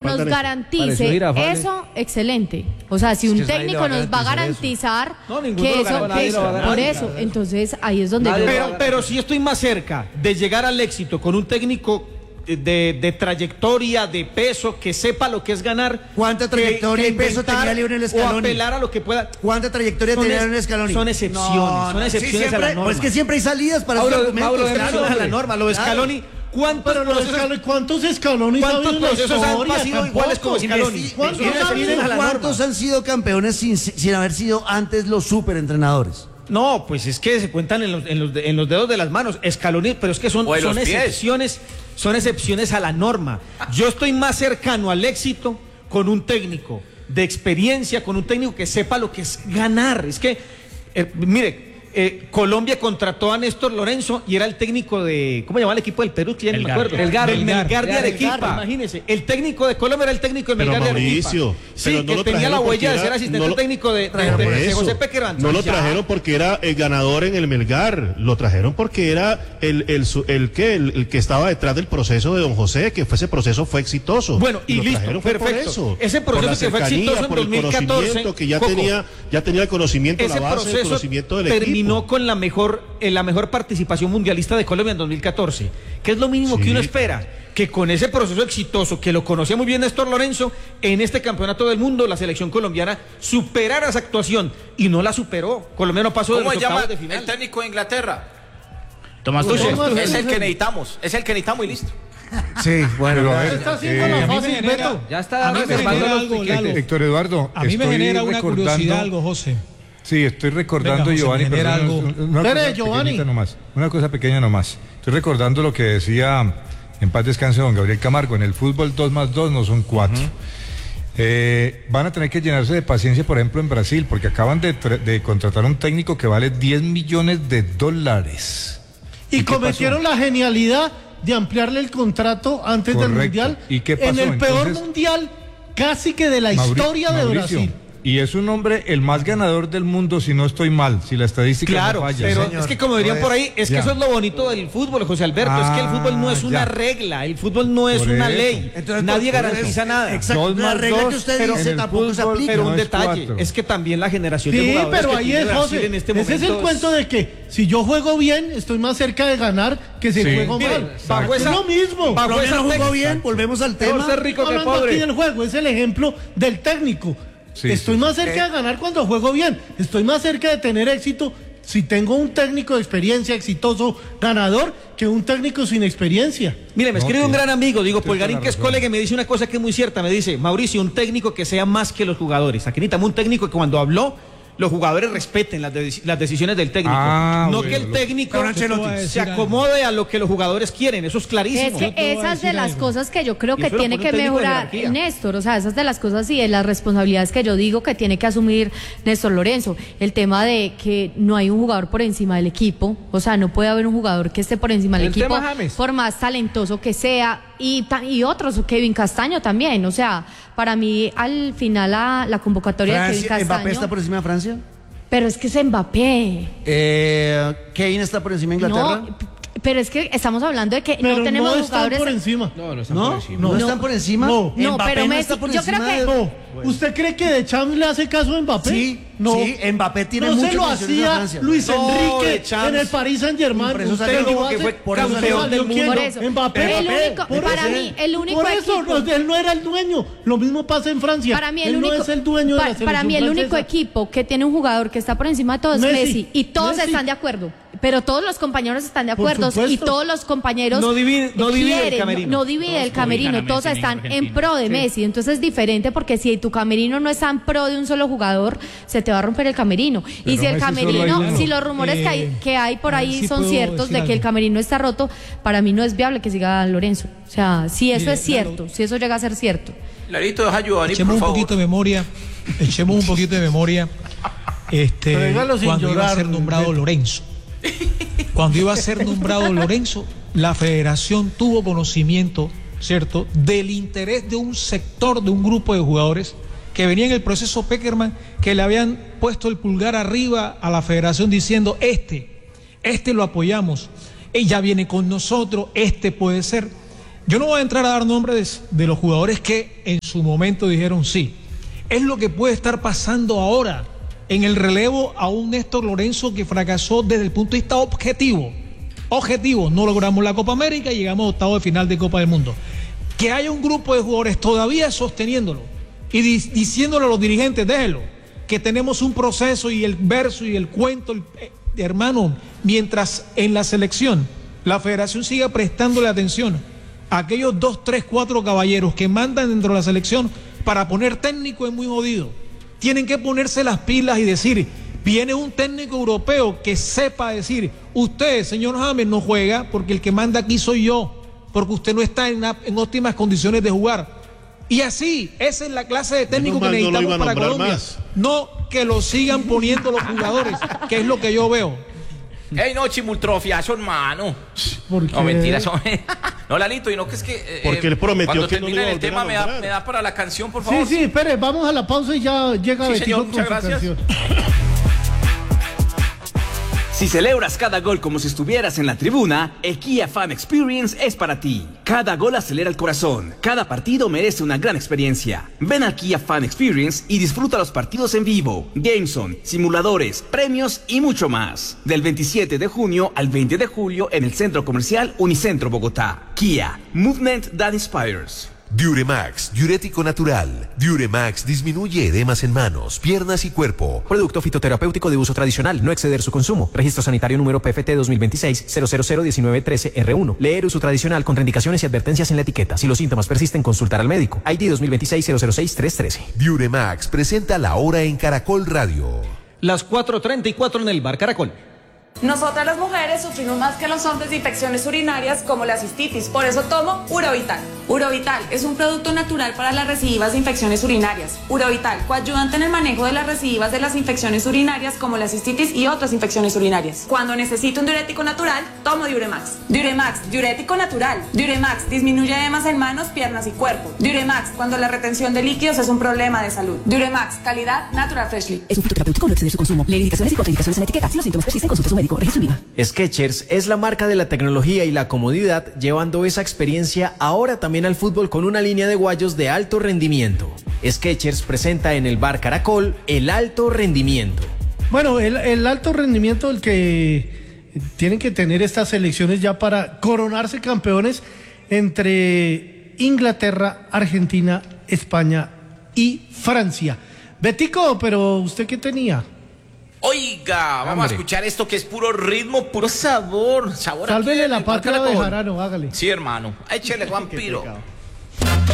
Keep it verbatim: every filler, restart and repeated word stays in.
nos garantice eso, excelente. O sea, si un técnico nos va a garantizar que eso, que por eso, entonces ahí es donde yo... Pero, pero si estoy más cerca de llegar al éxito con un técnico de, de trayectoria, de peso, que sepa lo que es ganar. ¿Cuánta trayectoria y peso tenía Lionel Scaloni? O apelar a lo que pueda. ¿Cuánta trayectoria tenía Lionel Scaloni? Son excepciones, no, son excepciones sí, siempre, a la norma. Pues es que siempre hay salidas para Mauro, esos argumentos. Mauro, excepciones a la norma. Lo de Scaloni, ¿cuántos pero procesos, Scaloni, ¿cuántos Scaloni ¿cuántos procesos han sido iguales como Scaloni? ¿Cuántos, ¿cuántos, ¿cuántos han sido campeones sin, sin haber sido antes los superentrenadores? No, pues es que se cuentan en los, en los, en los dedos de las manos. Scaloni, pero es que son, son excepciones, son excepciones a la norma. Yo estoy más cercano al éxito con un técnico de experiencia, con un técnico que sepa lo que es ganar. Es que, eh, mire, eh, Colombia contrató a Néstor Lorenzo y era el técnico de, ¿cómo se llama el equipo del Perú? ¿Quién me acuerdo? El Gar, del Melgar de el Arequipa. Gar. Imagínese, el técnico de Colombia era el técnico del Melgar de Arequipa. Sí, no que tenía la huella de ser asistente no, técnico de, de, de, de José Peckerman. No lo trajeron porque era el ganador en el Melgar, lo trajeron porque era el, el, el, el, que, el, el que estaba detrás del proceso de don José, que fue ese proceso fue exitoso. Bueno, y, y listo, perfecto. Eso, ese proceso que fue exitoso en dos mil catorce, que ya Coco, tenía, ya tenía el conocimiento, la base, el conocimiento del equipo. Terminó con la mejor en la mejor participación mundialista de Colombia en dos mil catorce, que es lo mínimo sí. que uno espera, que con ese proceso exitoso, que lo conocía muy bien Néstor Lorenzo, en este campeonato del mundo la selección colombiana superara esa actuación, y no la superó. Colombia no pasó de los octavos de final. El técnico de Inglaterra? Tomás Tuchel. Es el que necesitamos, es el que necesitamos y listo. Sí, bueno, pero ver, está haciendo eh, la fácil, genera, Beto. Ya está reservando los piquetes. Héctor Eduardo, a mí me genera una curiosidad algo, José. Sí, estoy recordando, Venga, José, Giovanni, pero algo. Una, una, cosa Giovanni. Nomás, una cosa pequeña nomás. Estoy recordando lo que decía en paz descanse don Gabriel Camargo, en el fútbol dos más dos no son cuatro. Uh-huh. eh, van a tener que llenarse de paciencia, por ejemplo, en Brasil, porque acaban de, de contratar a un técnico que vale diez millones de dólares. Y, ¿Y cometieron la genialidad de ampliarle el contrato antes Correcto. del Mundial. ¿Y qué pasó? En el peor Entonces, mundial casi que de la Mauricio, historia de Mauricio, Brasil. Y es un hombre el más ganador del mundo, si no estoy mal, si la estadística claro, no falla. Pero señor. Es que como dirían por ahí, es ya. que eso es lo bonito del fútbol, José Alberto, ah, es que el fútbol no es una ya. regla, el fútbol no es por una eso. ley, Entonces, nadie garantiza eso. nada. Exacto, dos la regla dos, que usted pero dice tampoco fútbol, se aplica. Pero un no detalle, es, es que también la generación sí, de jugadores pero que ahí tiene es, José, en este ese es el cuento de que si yo juego bien, estoy más cerca de ganar que si sí. juego mal. Bajo es lo mismo. Bajo esa jugó bien, volvemos al tema. Ser rico que pobre. Aquí del juego, es el ejemplo del técnico. Sí, estoy sí. más cerca eh. de ganar cuando juego bien. Estoy más cerca de tener éxito si tengo un técnico de experiencia exitoso, ganador, que un técnico sin experiencia. Mire, me escribe no, un gran amigo, digo, Polgarín, que es colega, y me dice una cosa que es muy cierta. Me dice, Mauricio, un técnico que sea más que los jugadores. Aquí necesitamos un técnico que cuando habló, los jugadores respeten las, de, las decisiones del técnico. Ah, no bueno, que el técnico se acomode a lo que los jugadores quieren. Eso es clarísimo. Es que esas de las algo. cosas que yo creo que tiene que mejorar Néstor, o sea, esas de las cosas y de las responsabilidades que yo digo que tiene que asumir Néstor Lorenzo. El tema de que no hay un jugador por encima del equipo, o sea, no puede haber un jugador que esté por encima del el equipo, por más talentoso que sea, y, y otros, Kevin Castaño también, o sea, para mí al final la, la convocatoria Francia, de Kevin Castaño. ¿Mbappé está por encima de Francia? Pero es que es Mbappé. Eh, ¿Kane está por encima de Inglaterra? No, pero es que estamos hablando de que pero no tenemos no jugadores. Por encima. No, no están ¿No? por encima. ¿No, no están por encima? No, no pero no Messi, está por yo encima creo que. De... No. ¿Usted cree que De Champs le hace caso a Mbappé? Sí, no. sí, Mbappé tiene no mucho se lo hacía Luis no, Enrique en el Paris Saint-Germain. Por eso usted lo que fue por campeón del mundo. Por eso. Mbappé. El único, por para eso, mí, el único Por eso, equipo, no, él no era el dueño. Lo mismo pasa en Francia. Para mí el él único, no es el dueño pa, de la selección Para mí el francesa. único equipo que tiene un jugador que está por encima de todos es Messi. Messi y todos Messi. están de acuerdo. Pero todos los compañeros están de acuerdo y todos los compañeros no divide, no divide quieren, el camerino. No, no divide todos el camerino, todos están en pro de sí. Messi. Entonces es diferente porque si tu camerino no está en pro de un solo jugador, se te va a romper el camerino. Pero y si el Messi camerino, si los rumores eh, que, hay, que hay por ahí son ciertos de que algo. el camerino está roto, para mí no es viable que siga Lorenzo. O sea, si eso Mire, es cierto, claro. si eso llega a ser cierto. Larito, deja Giovanni, echemos por un poquito de memoria, echemos un poquito de memoria. Este, cuando iba a ser nombrado Lorenzo. Cuando iba a ser nombrado Lorenzo, la federación tuvo conocimiento, ¿cierto?, del interés de un sector, de un grupo de jugadores que venía en el proceso Peckerman, que le habían puesto el pulgar arriba a la federación diciendo, este, este lo apoyamos, ella viene con nosotros, este puede ser. Yo no voy a entrar a dar nombres de, de los jugadores que en su momento dijeron sí. Es lo que puede estar pasando ahora en el relevo a un Néstor Lorenzo que fracasó desde el punto de vista objetivo. Objetivo, no logramos la Copa América y llegamos a octavo de final de Copa del Mundo. Que haya un grupo de jugadores todavía sosteniéndolo y di diciéndole a los dirigentes, déjenlo, que tenemos un proceso y el verso y el cuento, el, eh, hermano, mientras en la selección la federación siga prestándole atención a aquellos dos, tres, cuatro caballeros que mandan dentro de la selección para poner técnico es muy jodido. Tienen que ponerse las pilas y decir, viene un técnico europeo que sepa decir, usted, señor James, no juega porque el que manda aquí soy yo, porque usted no está en, en óptimas condiciones de jugar. Y así, esa es la clase de técnico que necesitamos para Colombia. No que lo sigan poniendo los jugadores, que es lo que yo veo. Ey, no, chimultrofiazo, hermano. No, mentira, son... No, Lalito, y no que es que... Eh, Porque él prometió cuando que no termine iba a el tema, me da, me da para la canción, por favor. Sí, sí, espere, vamos a la pausa y ya llega sí, Betico señor, con muchas su gracias. canción. Si celebras cada gol como si estuvieras en la tribuna, el Kia Fan Experience es para ti. Cada gol acelera el corazón, cada partido merece una gran experiencia. Ven al Kia Fan Experience y disfruta los partidos en vivo, Gameson, simuladores, premios y mucho más. Del veintisiete de junio al veinte de julio en el Centro Comercial Unicentro Bogotá. Kia, Movement that Inspires. Diuremax, diurético natural. Diuremax disminuye edemas en manos, piernas y cuerpo. Producto fitoterapéutico de uso tradicional, no exceder su consumo. Registro sanitario número P F T dos mil veintiséis cero cero cero diecinueve trece R uno. Leer uso tradicional, contraindicaciones y advertencias en la etiqueta. Si los síntomas persisten, consultar al médico. I D dos mil veintiséis cero cero seis tres trece. Diuremax presenta la hora en Caracol Radio. Las cuatro treinta y cuatro en el Bar Caracol. Nosotras las mujeres sufrimos más que los hombres de infecciones urinarias como la cistitis, por eso tomo Urovital. Urovital es un producto natural para las recidivas de infecciones urinarias. Urovital, coayudante en el manejo de las recidivas de las infecciones urinarias como la cistitis y otras infecciones urinarias. Cuando necesito un diurético natural, tomo Diuremax. Diuremax, diurético natural. Diuremax, disminuye edemas en manos, piernas y cuerpo. Diuremax, cuando la retención de líquidos es un problema de salud. Diuremax, calidad Natural Freshly. Es un fitoterapéutico, no exceder su consumo. Leer indicaciones y contraindicaciones en la etiqueta. Si los síntomas persisten, consulte a su médico. Registro Viva. Skechers es la marca de la tecnología y la comodidad, llevando esa experiencia ahora también al fútbol con una línea de guayos de alto rendimiento. Skechers presenta en el Bar Caracol el alto rendimiento. Bueno, el, el alto rendimiento el que tienen que tener estas selecciones ya para coronarse campeones entre Inglaterra, Argentina, España y Francia. Betico, pero ¿usted qué tenía? Oiga, vamos Hombre. a escuchar esto que es puro ritmo, puro sabor. Sabor. Sálvele la patria de Jarano, hágale. Sí, hermano. Échele, Juan Piro.